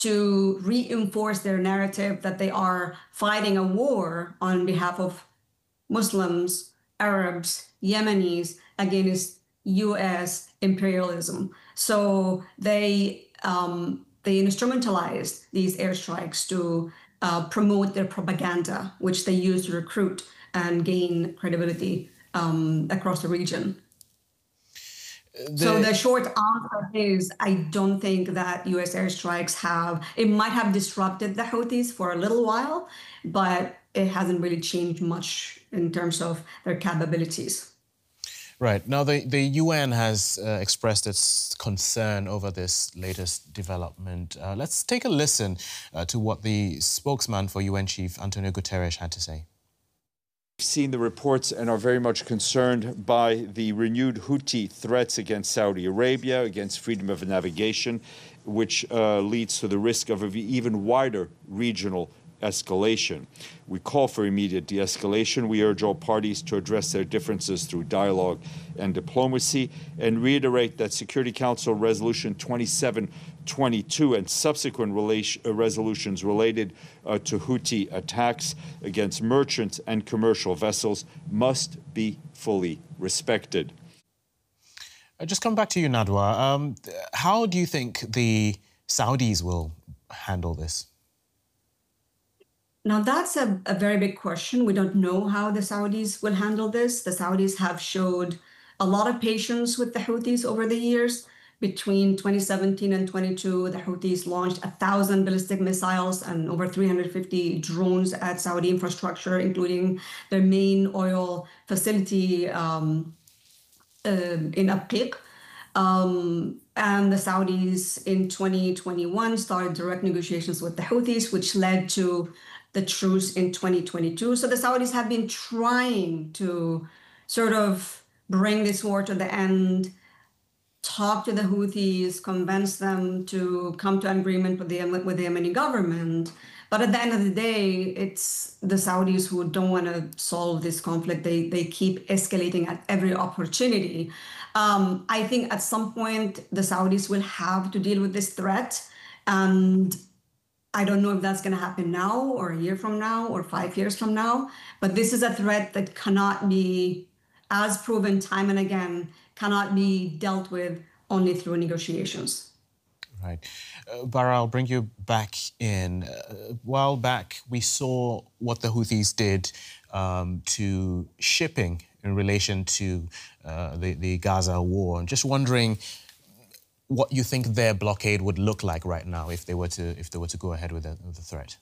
to reinforce their narrative that they are fighting a war on behalf of Muslims, Arabs, Yemenis against U.S. imperialism. So they instrumentalized these airstrikes to promote their propaganda, which they use to recruit and gain credibility across the region. So the short answer is I don't think that U.S. airstrikes it might have disrupted the Houthis for a little while, but it hasn't really changed much in terms of their capabilities. Right. Now, the UN has expressed its concern over this latest development. Let's take a listen to what the spokesman for UN Chief Antonio Guterres had to say. We've seen the reports and are very much concerned by the renewed Houthi threats against Saudi Arabia, against freedom of navigation, which leads to the risk of an even wider regional escalation. We call for immediate de-escalation. We urge all parties to address their differences through dialogue and diplomacy, and reiterate that Security Council Resolution 2722 and subsequent resolutions related to Houthi attacks against merchant and commercial vessels must be fully respected. I just come back to you, Nadwa. How do you think the Saudis will handle this? Now, that's a very big question. We don't know how the Saudis will handle this. The Saudis have showed a lot of patience with the Houthis over the years. Between 2017 and 22, the Houthis launched 1,000 ballistic missiles and over 350 drones at Saudi infrastructure, including their main oil facility in Aqiq. And the Saudis in 2021 started direct negotiations with the Houthis, which led to the truce in 2022. So the Saudis have been trying to sort of bring this war to the end, talk to the Houthis, convince them to come to an agreement with the Yemeni government. But at the end of the day, it's the Saudis who don't want to solve this conflict. They keep escalating at every opportunity. I think at some point, the Saudis will have to deal with this threat. And I don't know if that's going to happen now or a year from now or 5 years from now. But this is a threat that cannot be, as proven time and again, cannot be dealt with only through negotiations. Right. Bara, I'll bring you back in. A while back, we saw what the Houthis did to shipping in relation to the Gaza war. I'm just wondering what you think their blockade would look like right now if they were to go ahead with the threat.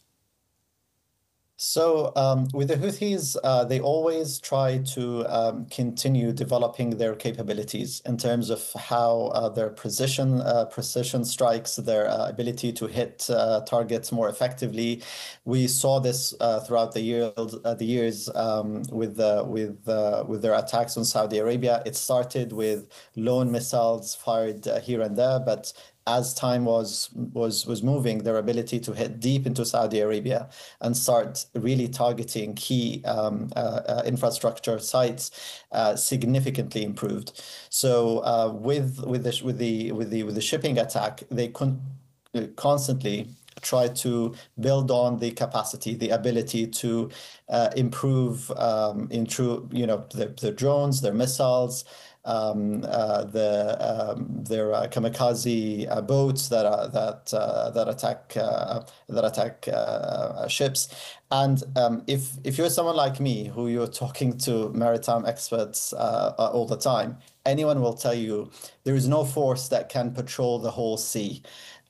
So with the Houthis, they always try to continue developing their capabilities in terms of how their precision strikes, their ability to hit targets more effectively. We saw this throughout the years with their attacks on Saudi Arabia. It started with lone missiles fired here and there, but as time was moving, their ability to hit deep into Saudi Arabia and start really targeting key infrastructure sites significantly improved. So with the shipping attack, they constantly try to build on the capacity, the ability to improve their drones, their missiles, their kamikaze boats that attack ships. And if you're someone like me, who you're talking to maritime experts all the time, anyone will tell you there is no force that can patrol the whole sea.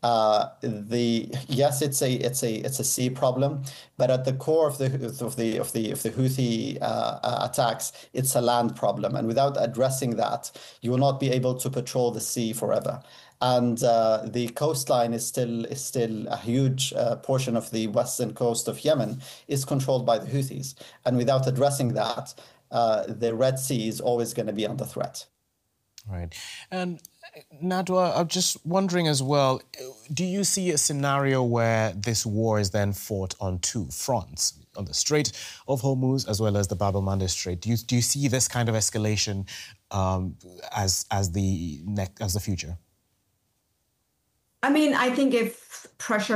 Yes, it's a sea problem, but at the core of the Houthi attacks, it's a land problem, and without addressing that, you will not be able to patrol the sea forever. And the coastline is still a huge portion of the western coast of Yemen is controlled by the Houthis, and without addressing that, the Red Sea is always going to be under threat. Right. And Nadwa, I'm just wondering as well, do you see a scenario where this war is then fought on two fronts, on the Strait of Hormuz as well as the Bab el-Mandeb Strait? Do you see this kind of escalation as the future? I mean, I think if pressure